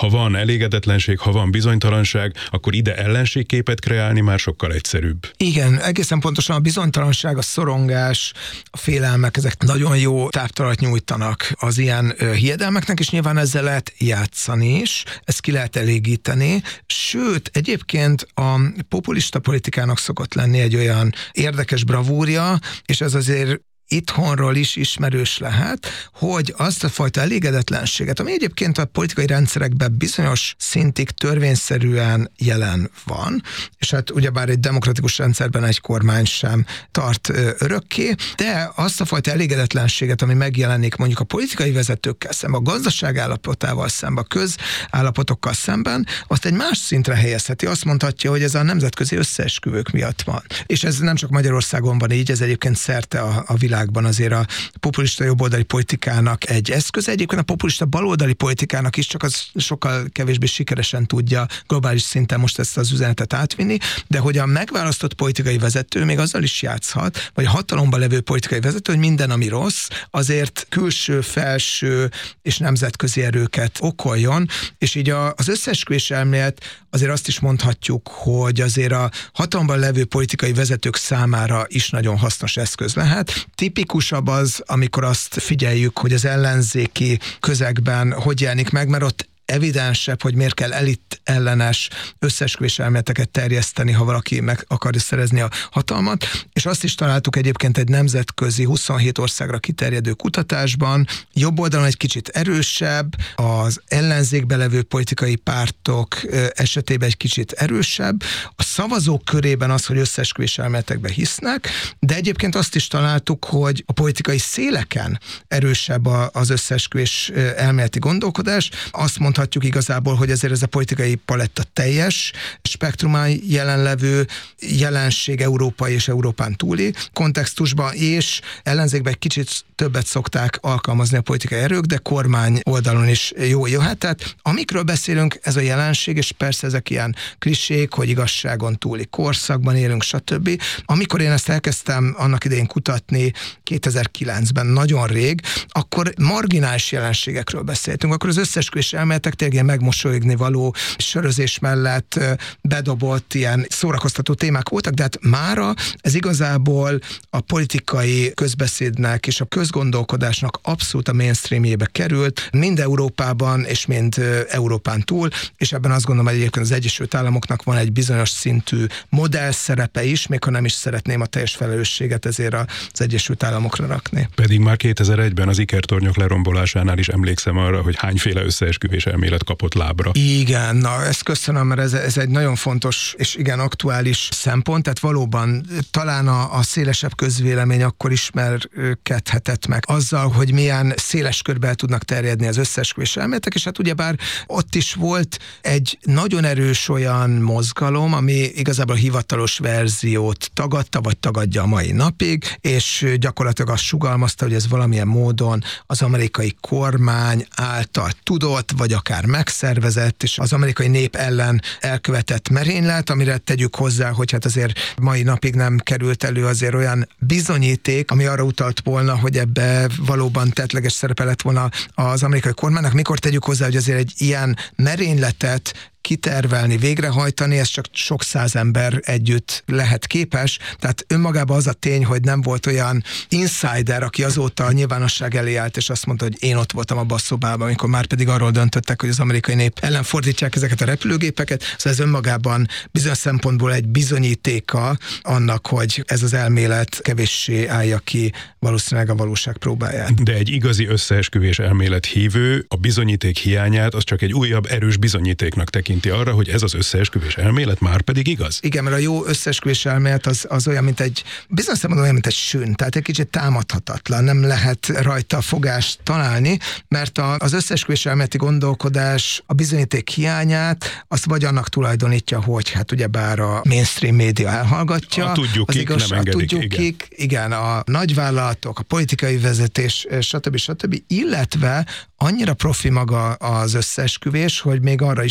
Speaker 10: Ha van elégedetlenség, ha van bizonytalanság, akkor ide ellenségképet kreálni már sokkal egyszerűbb.
Speaker 15: Igen, egészen pontosan a bizonytalanság, a szorongás, a félelmek, ezek nagyon jó táptalat nyújtanak az ilyen hiedelmeknek, és nyilván ezzel lehet játszani is, ezt ki lehet elégíteni, sőt, egyébként a populista politikának szokott lenni egy olyan érdekes bravúrja, és ez azért itthonról is ismerős lehet, hogy azt a fajta elégedetlenséget, ami egyébként a politikai rendszerekben bizonyos szintig törvényszerűen jelen van, és hát ugyebár egy demokratikus rendszerben egy kormány sem tart örökké, de azt a fajta elégedetlenséget, ami megjelenik mondjuk a politikai vezetőkkel szemben, a gazdaság állapotával szemben, a közállapotokkal szemben, azt egy más szintre helyezheti. Azt mondhatja, hogy ez a nemzetközi összeesküvők miatt van. És ez nem csak Magyarországon van így, ez egyébként szerte a világban azért a populista jobboldali politikának egy eszköz. Egyébként a populista baloldali politikának is, csak az sokkal kevésbé sikeresen tudja globális szinten most ezt az üzenetet átvinni, de hogy a megválasztott politikai vezető még azzal is játszhat, vagy a hatalomban levő politikai vezető, hogy minden, ami rossz, azért külső, felső és nemzetközi erőket okoljon, és így az összeesküvés elmélet azért azt is mondhatjuk, hogy azért a hatalomban levő politikai vezetők számára is nagyon hasznos eszköz lehet. Tipikusabb az, amikor azt figyeljük, hogy az ellenzéki közegben hogy jelenik meg, mert ott evidensebb, hogy miért kell elit ellenes összeesküvés elméleteket terjeszteni, ha valaki meg akarja szerezni a hatalmat, és azt is találtuk egyébként egy nemzetközi 27 országra kiterjedő kutatásban, jobb oldalon egy kicsit erősebb, az ellenzékbe levő politikai pártok esetében egy kicsit erősebb, a szavazók körében az, hogy összeesküvés elméletekbe hisznek, de egyébként azt is találtuk, hogy a politikai széleken erősebb az összeesküvés elméleti gondolkodás. Azt mondhatjuk igazából, hogy ezért ez a politikai paletta teljes spektrumán jelenlevő jelenség európai és Európán túli kontextusban, és ellenzékben egy kicsit többet szokták alkalmazni a politikai erők, de kormány oldalon is jó jöhet. Tehát amikről beszélünk, ez a jelenség, és persze ezek ilyen klisék, hogy igazságon túli korszakban élünk, stb. Amikor én ezt elkezdtem annak idején kutatni 2009-ben, nagyon rég, akkor marginális jelenségekről beszéltünk, akkor az összeesküvés elméletek tényleg megmosolyogni való sörözés mellett bedobott ilyen szórakoztató témák voltak, de hát mára ez igazából a politikai közbeszédnek és a közgondolkodásnak abszolút a mainstreamjébe került, mind Európában és mind Európán túl, és ebben azt gondolom, hogy egyébként az Egyesült Államoknak van egy bizonyos szintű modell szerepe is, még ha nem is szeretném a teljes felelősséget ezért az Egyesült Államokra rakni.
Speaker 10: Pedig már 2001-ben az ikertornyok lerombolásánál is emlékszem arra, hogy hányféle összeesküvés elmélet kapott lábra.
Speaker 15: Igen, na ezt köszönöm, mert ez egy nagyon fontos és igen aktuális szempont, tehát valóban talán a szélesebb közvélemény akkor ismerkedhetett meg azzal, hogy milyen széles körbe el tudnak terjedni az összeesküvés elméletek, és hát ugyebár ott is volt egy nagyon erős olyan mozgalom, ami igazából a hivatalos verziót tagadta, vagy tagadja a mai napig, és gyakorlatilag azt sugalmazta, hogy ez valamilyen módon az amerikai kormány által tudott, vagy akár megszervezett, és az amerikai nép ellen elkövetett merénylet, amire tegyük hozzá, hogy hát azért mai napig nem került elő azért olyan bizonyíték, ami arra utalt volna, hogy ebbe valóban tettleges szerepe lett volna az amerikai kormánynak. Mikor tegyük hozzá, hogy azért egy ilyen merényletet kitervelni, végrehajtani, ez csak sok száz ember együtt lehet képes. Tehát önmagában az a tény, hogy nem volt olyan insider, aki azóta a nyilvánosság elé állt, és azt mondta, hogy én ott voltam abban a szobában, amikor már pedig arról döntöttek, hogy az amerikai nép ellen fordítják ezeket a repülőgépeket. Szóval ez önmagában bizonyos szempontból egy bizonyítéka annak, hogy ez az elmélet kevéssé állja ki valószínűleg a valóság próbáját.
Speaker 10: De egy igazi összeesküvés elmélet hívő a bizonyíték hiányát az csak egy újabb erős bizonyítéknak tekinti arra, hogy ez az összeesküvés elmélet már pedig igaz.
Speaker 15: Igen, mert a jó összeesküvés elmélet az olyan, mint egy bizonyos szempontból olyan, mint egy sün, tehát egy kicsit támadhatatlan, nem lehet rajta fogást találni, mert az összeesküvés elméleti gondolkodás a bizonyíték hiányát azt vagy annak tulajdonítja, hogy hát ugyebár a mainstream média elhallgatja.
Speaker 10: Tudjuk kik, nem engedik.
Speaker 15: Tudjuk kik, igen, a nagyvállalatok, a politikai vezetés, stb. Illetve annyira profi maga az összeesküvés, hogy még arra is képes,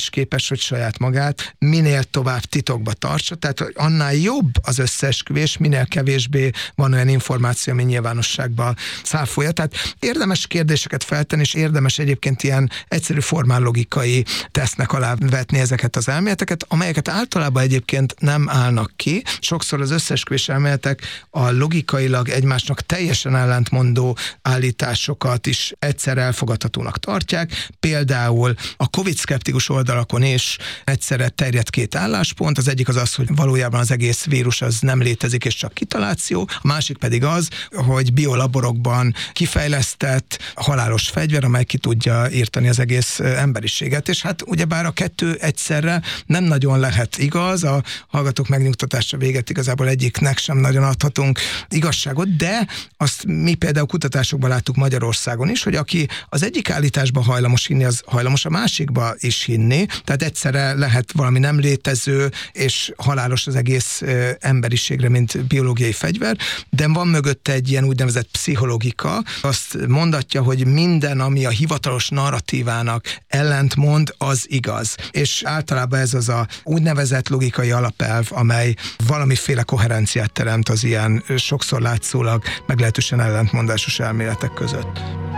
Speaker 15: máshogy saját magát minél tovább titokba tartsa, tehát annál jobb az összeesküvés, minél kevésbé van olyan információ, ami nyilvánosságban száfolja. Tehát érdemes kérdéseket feltenni, és érdemes egyébként ilyen egyszerű formállogikai tesztnek alá vetni ezeket az elméleteket, amelyeket általában egyébként nem állnak ki. Sokszor az összeesküvés elméletek a logikailag egymásnak teljesen ellentmondó állításokat is egyszer elfogadhatónak tartják. Például a Covid-szkeptikus oldalakon is egyszerre terjed két álláspont. Az egyik az, hogy valójában az egész vírus az nem létezik, és csak kitaláció. A másik pedig az, hogy biolaborokban kifejlesztett halálos fegyver, amely ki tudja írtani az egész emberiséget. És hát ugyebár a kettő egyszerre nem nagyon lehet igaz, a hallgatók megnyugtatásra véget igazából egyiknek sem nagyon adhatunk igazságot, de azt mi például kutatásokban láttuk Magyarországon is, hogy aki az egyik állításban hajlamos hinni, az hajlamos a másikba is hinni, tehát egyszerre lehet valami nem létező, és halálos az egész emberiségre, mint biológiai fegyver, de van mögötte egy ilyen úgynevezett pszichológika, azt mondatja, hogy minden, ami a hivatalos narratívának ellentmond, az igaz. És általában ez az a úgynevezett logikai alapelv, amely valamiféle koherenciát teremt az ilyen sokszor látszólag meglehetősen ellentmondásos elméletek között.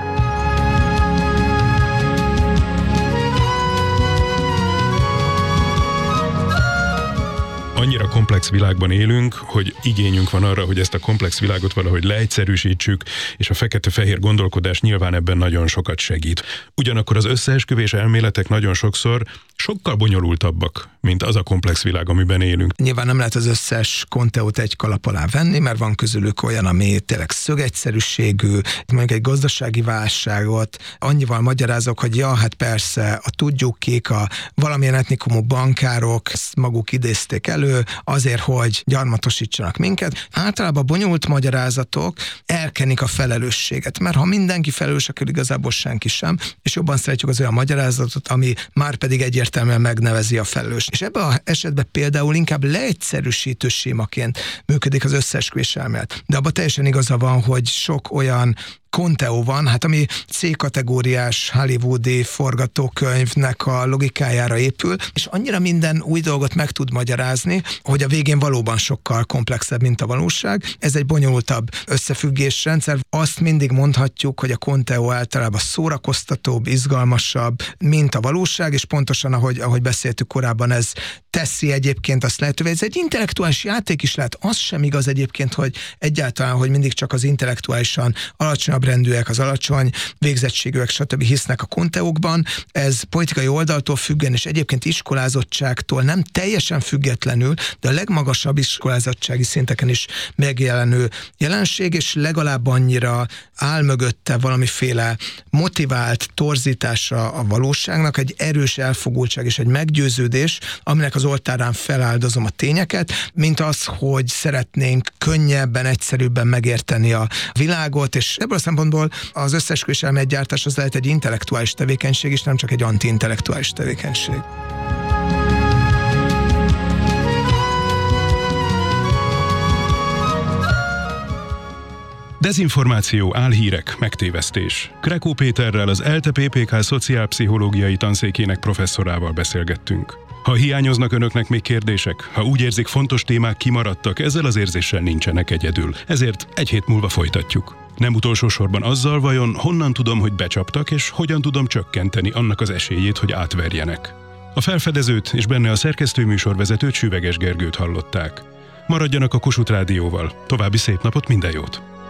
Speaker 10: Annyira komplex világban élünk, hogy igényünk van arra, hogy ezt a komplex világot valahogy leegyszerűsítsük, és a fekete-fehér gondolkodás nyilván ebben nagyon sokat segít. Ugyanakkor az összeesküvés elméletek nagyon sokszor sokkal bonyolultabbak, mint az a komplex világ, amiben élünk.
Speaker 15: Nyilván nem lehet az összes konteót egy kalap alá venni, mert van közülük olyan, ami tényleg szögegyszerűségű, mondjuk egy gazdasági válságot annyival magyarázok, hogy ja, hát persze, a tudjuk kik, a valamilyen etnikumú bankárok ezt maguk idézték elő, azért, hogy gyarmatosítsanak minket. Általában bonyolult magyarázatok elkenik a felelősséget, mert ha mindenki felelős, akkor igazából senki sem, és jobban szeretjük az olyan magyarázatot, ami már pedig egyértelműen megnevezi a felelőst. És ebben az esetben például inkább leegyszerűsítő sémaként működik az összeesküvés elmélet. De abban teljesen igaza van, hogy sok olyan konteó van, hát ami C-kategóriás hollywoodi forgatókönyvnek a logikájára épül, és annyira minden új dolgot meg tud magyarázni, hogy a végén valóban sokkal komplexebb, mint a valóság. Ez egy bonyolultabb összefüggésrendszer. Azt mindig mondhatjuk, hogy a konteó általában szórakoztatóbb, izgalmasabb, mint a valóság, és pontosan, ahogy beszéltük korábban, ez teszi egyébként azt lehetővé. Ez egy intellektuális játék is lehet. Az sem igaz egyébként, hogy egyáltalán, hogy mindig csak az intellektuálisan alacsonyabb rendűek, az alacsony végzettségűek, stb. Hisznek a konteókban. Ez politikai oldaltól függően, és egyébként iskolázottságtól nem teljesen függetlenül, de a legmagasabb iskolázottsági szinteken is megjelenő jelenség, és legalább annyira áll mögötte valamiféle motivált torzítása a valóságnak, egy erős elfogultság és egy meggyőződés, aminek az oltárán feláldozom a tényeket, mint az, hogy szeretnénk könnyebben, egyszerűbben megérteni a világot, és ebből a szempontból az összeesküvés elméletgyártás az lehet egy intellektuális tevékenység, és nem csak egy anti-intellektuális tevékenység.
Speaker 10: Dezinformáció, álhírek, megtévesztés. Krekó Péterrel, az ELTE PPK szociálpszichológiai tanszékének professzorával beszélgettünk. Ha hiányoznak önöknek még kérdések, ha úgy érzik, fontos témák kimaradtak, ezzel az érzéssel nincsenek egyedül. Ezért egy hét múlva folytatjuk. Nem utolsó sorban azzal, vajon honnan tudom, hogy becsaptak, és hogyan tudom csökkenteni annak az esélyét, hogy átverjenek. A felfedezőt és benne a szerkesztőműsorvezetőt, Süveges Gergőt hallották. Maradjanak a Kossuth Rádióval. További szép napot, minden jót!